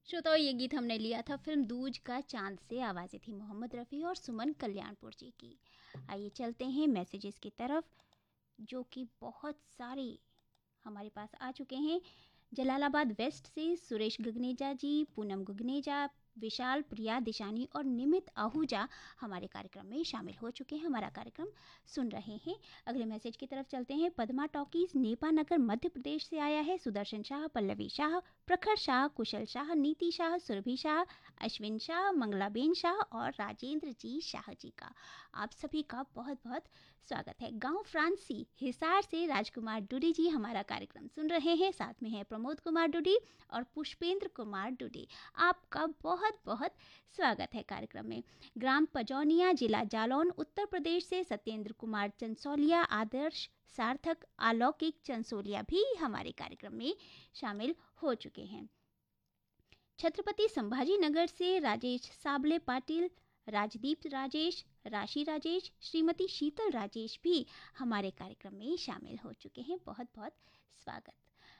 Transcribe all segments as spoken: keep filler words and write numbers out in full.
श्रोताओं, ये गीत हमने लिया था फिल्म दूज का चांद से। आवाज़ें थी मोहम्मद रफ़ी और सुमन कल्याणपुर जी की। आइए चलते हैं मैसेजेस की तरफ, जो कि बहुत सारे हमारे पास आ चुके हैं। जलालाबाद वेस्ट से सुरेश गगनेजा जी, पूनम गगनेजा, विशाल, प्रिया, दिशानी और निमित आहूजा हमारे कार्यक्रम में शामिल हो चुके हैं, हमारा कार्यक्रम सुन रहे हैं। अगले मैसेज की तरफ चलते हैं। पद्मा टॉकीज नेपा नगर मध्य प्रदेश से आया है। सुदर्शन शाह, पल्लवी शाह, प्रखर शाह, कुशल शाह, नीति शाह, सुरभि शाह, अश्विन शाह, मंगलाबेन शाह और राजेंद्र जी शाह जी का आप सभी का बहुत बहुत स्वागत है। गांव फ्रांसी हिसार से राजकुमार डुडी जी हमारा कार्यक्रम सुन रहे हैं। साथ में है प्रमोद कुमार डुडी और पुष्पेंद्र कुमार डुडी। आपका बहुत बहुत स्वागत है कार्यक्रम में। ग्राम पजौनिया, जिला जालौन, उत्तर प्रदेश से सत्येंद्र कुमार चंसोलिया, आदर्श, सार्थक, अलौकिक चंसोलिया भी हमारे कार्यक्रम में शामिल हो चुके हैं। छत्रपति संभाजी नगर से राजेश साबले पाटिल, राजदीप राजेश, राशि राजेश, श्रीमती शीतल राजेश भी हमारे कार्यक्रम में शामिल हो चुके हैं। बहुत बहुत स्वागत।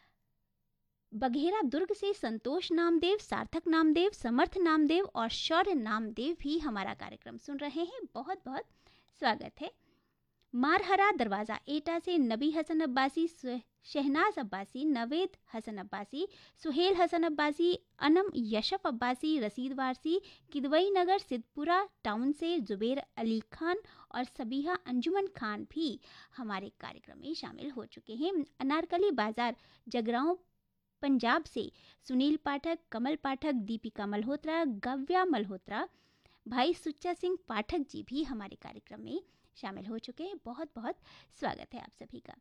बघेरा दुर्ग से संतोष नामदेव, सार्थक नामदेव, समर्थ नामदेव और शौर्य नामदेव भी हमारा कार्यक्रम सुन रहे हैं। बहुत बहुत स्वागत है। मारहरा दरवाज़ा एटा से नबी हसन अब्बासी, शहनाज अब्बासी, नवेद हसन अब्बासी, सुहेल हसन अब्बासी, अनम यशफ अब्बासी, रसीद वारसी, किदवई नगर सिद्धपुरा टाउन से जुबेर अली खान और सबीहा अंजुमन खान भी हमारे कार्यक्रम में शामिल हो चुके हैं। अनारकली बाजार जगरांव पंजाब से सुनील पाठक, कमल पाठक, दीपिका मल्होत्रा, गव्या मल्होत्रा, भाई सुच्चा सिंह पाठक जी भी हमारे कार्यक्रम में शामिल हो चुके हैं। बहुत बहुत स्वागत है आप सभी का।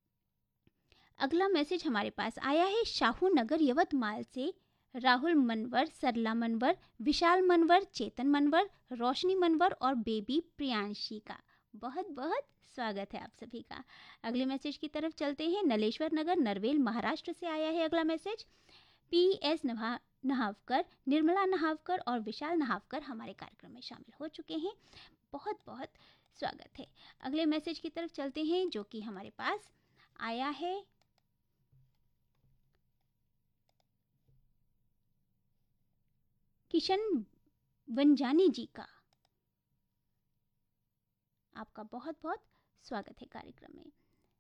अगला मैसेज हमारे पास आया है शाहू नगर यवतमाल से राहुल मनवर, सरला मनवर, विशाल मनवर, चेतन मनवर, रोशनी मनवर और बेबी प्रियांशी का बहुत बहुत स्वागत है आप सभी का। अगले मैसेज की तरफ चलते हैं। नलेश्वर नगर नरवेल महाराष्ट्र से आया है अगला message. P S नभा Nahavkar, Nirmala Nahavkar और विशाल नहावकर हमारे कार्यक्रम में शामिल हो चुके हैं। बहुत बहुत स्वागत है। अगले मैसेज की तरफ चलते हैं, जो कि हमारे पास आया है किशन वंजानी जी का। आपका बहुत बहुत स्वागत है कार्यक्रम में।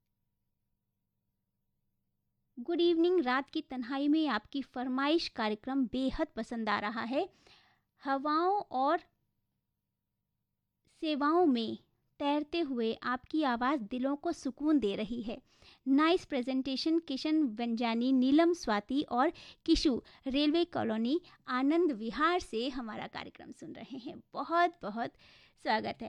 Good evening. रात की तन्हाई में आपकी फरमाइश कार्यक्रम बेहद पसंद आ रहा है। हवाओं और सेवाओं में तैरते हुए आपकी आवाज़ दिलों को सुकून दे रही है। Nice presentation. किशन वंजानी, नीलम स्वाति और किशु रेलवे कॉलोनी आनंद विहार से हमारा कार्यक्रम सुन रहे हैं। बहुत बहुत स्वागत है